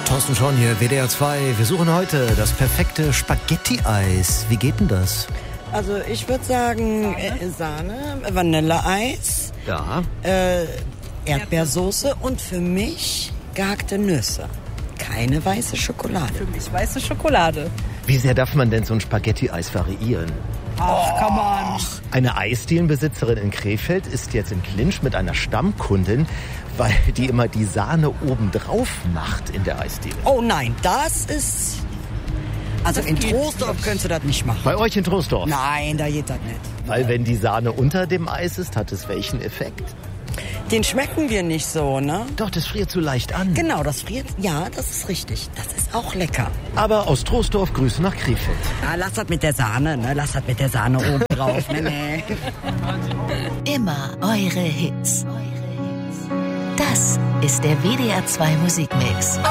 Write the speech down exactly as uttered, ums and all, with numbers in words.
Thorsten Schorn hier, W D R zwei. Wir suchen heute das perfekte Spaghetti-Eis. Wie geht denn das? Also ich würde sagen äh, Sahne, Vanilleeis, Ja. äh, Erdbeersoße und für mich gehackte Nüsse. Keine weiße Schokolade. Für mich weiße Schokolade. Wie sehr darf man denn so ein Spaghetti-Eis variieren? Ach, kann man. Eine Eisdielenbesitzerin in Krefeld ist jetzt im Clinch mit einer Stammkundin, weil die immer die Sahne obendrauf macht in der Eisdiele. Oh nein, das ist... Also Das in geht Troisdorf nicht. könntest du das nicht machen. Bei euch in Troisdorf? Nein, da geht das nicht. Weil wenn die Sahne unter dem Eis ist, hat es welchen Effekt? Den schmecken wir nicht so, ne? Doch, das friert zu leicht an. Genau, das friert. Ja, das ist richtig. Das ist auch lecker. Aber aus Troisdorf Grüße nach Krefeld. Ja, lass das mit der Sahne, ne? Lass das mit der Sahne oben drauf. Ne, ne. Immer eure Hits. Das ist der W D R zwei Musikmix.